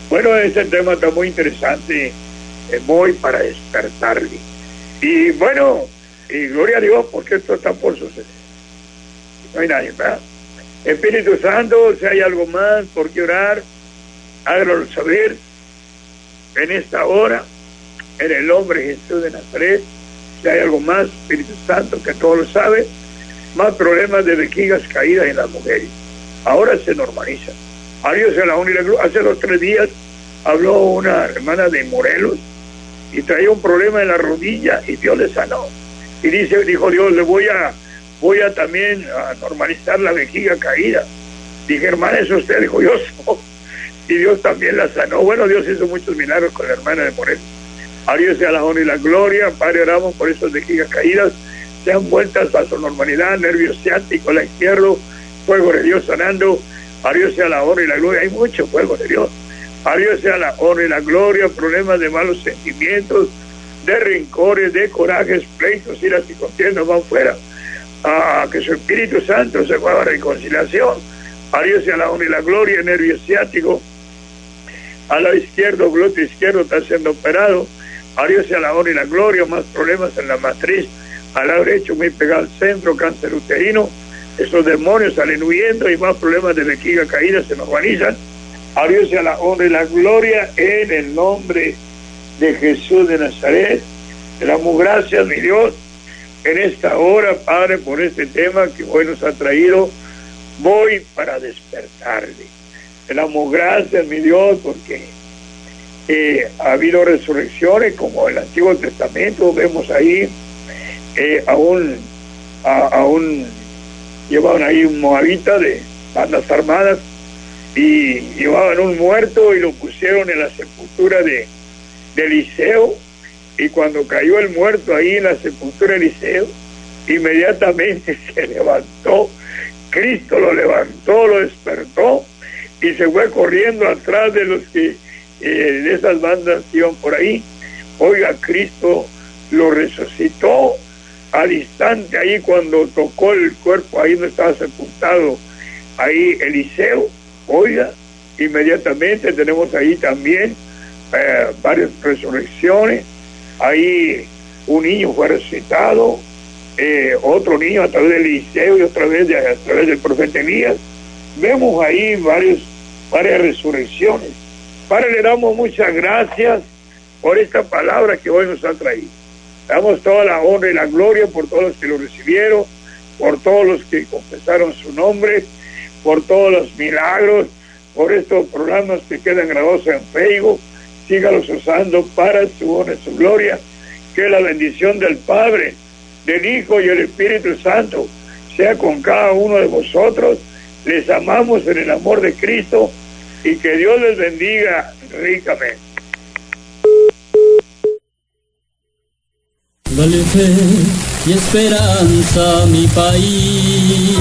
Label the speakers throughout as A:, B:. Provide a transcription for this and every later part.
A: Bueno, este tema está muy interesante, muy para despertarle. Y bueno, y gloria a Dios, porque esto está por suceder. No hay nadie, ¿verdad? Espíritu Santo, si hay algo más por qué orar, hágalo saber en esta hora, en el nombre de Jesús de Nazaret. Si hay algo más, Espíritu Santo, que todo lo sabe, más problemas de vejigas caídas en las mujeres. Ahora se normaliza. A Dios se la unidad. Hace 2 o 3 días habló una hermana de Morelos y traía un problema en la rodilla y Dios le sanó. Y dijo Dios, le voy a también a normalizar la vejiga caída. Dije, hermana, ¿es usted? Dijo, yo soy. Y Dios también la sanó. Bueno, Dios hizo muchos milagros con la hermana de Morelos. A Dios sea la honra y la gloria. Padre, oramos por esas vejigas caídas, sean vueltas a su normalidad, nervio ciático, la izquierdo, fuego de Dios sanando. A Dios sea la honra y la gloria. Hay mucho fuego de Dios. A Dios sea la honra y la gloria. Problemas de malos sentimientos, de rencores, de corajes, pleitos, iras y contiendas van fuera. Que su Espíritu Santo se mueva a reconciliación. A Dios sea la honra y la gloria. Nervio ciático, al lado izquierdo, glúteo izquierdo está siendo operado. A Dios sea la honra y la gloria. Más problemas en la matriz, al lado derecho muy pegado al centro, cáncer uterino. Esos demonios salen huyendo y más problemas de vejiga caída se normalizan. A Dios sea la honra y la gloria en el nombre de Jesús de Nazaret. Te damos gracias, mi Dios, en esta hora, Padre, por este tema que hoy nos ha traído. Voy para despertarle. Te damos gracias, mi Dios, porque ha habido resurrecciones como en el Antiguo Testamento. Vemos ahí llevaban ahí un moabita de bandas armadas y llevaban un muerto y lo pusieron en la sepultura de Eliseo, y cuando cayó el muerto ahí en la sepultura de Eliseo, inmediatamente se levantó. Cristo lo levantó, lo despertó y se fue corriendo atrás de los que de esas bandas que iban por ahí. Oiga, Cristo lo resucitó al instante ahí cuando tocó el cuerpo ahí donde estaba sepultado ahí Eliseo. Oiga, inmediatamente tenemos ahí también varias resurrecciones. Ahí un niño fue resucitado, otro niño a través de Eliseo y otra vez a través del profeta Elías. Vemos ahí varias resurrecciones. Padre, le damos muchas gracias por esta palabra que hoy nos ha traído. Damos toda la honra y la gloria por todos los que lo recibieron, por todos los que confesaron su nombre, por todos los milagros, por estos programas que quedan grabados en Facebook. Sígalos usando para su honra y su gloria. Que la bendición del Padre, del Hijo y el Espíritu Santo sea con cada uno de vosotros. Les amamos en el amor de Cristo y que Dios les bendiga ricamente.
B: Dale fe y esperanza a mi país.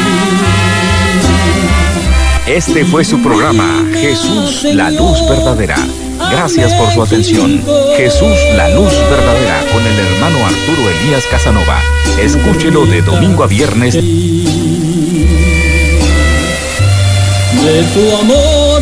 C: Este fue su programa, Jesús, la luz verdadera. Gracias por su atención. Jesús, la luz verdadera, con el hermano Arturo Elías Casanova. Escúchelo de domingo a viernes.
B: De tu amor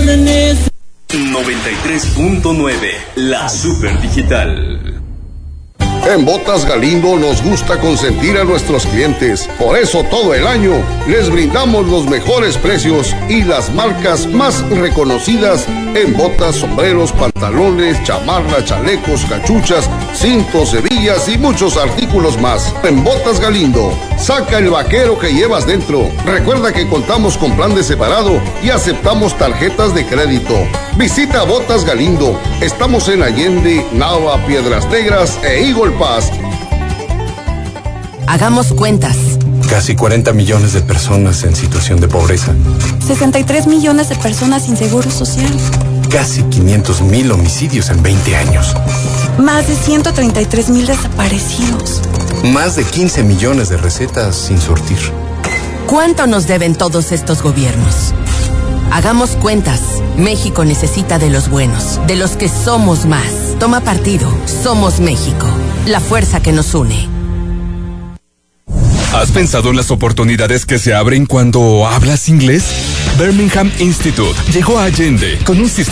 D: 93.9, la super digital.
E: En Botas Galindo nos gusta consentir a nuestros clientes. Por eso todo el año les brindamos los mejores precios y las marcas más reconocidas en botas, sombreros, pantalones, chamarras, chalecos, cachuchas, cintos, hebillas y muchos artículos más. En Botas Galindo, saca el vaquero que llevas dentro. Recuerda que contamos con plan de separado y aceptamos tarjetas de crédito. Visita Botas Galindo. Estamos en Allende, Nava, Piedras Negras e Eagle Pass.
F: Hagamos cuentas.
G: Casi 40 millones de personas en situación de pobreza.
H: 63 millones de personas sin seguro social.
G: Casi 500,000 homicidios en 20 años.
H: Más de 133,000 desaparecidos.
G: Más de 15 millones de recetas sin surtir.
F: ¿Cuánto nos deben todos estos gobiernos? Hagamos cuentas. México necesita de los buenos, de los que somos más. Toma partido. Somos México. La fuerza que nos une.
I: ¿Has pensado en las oportunidades que se abren cuando hablas inglés? Birmingham Institute llegó a Allende con un sistema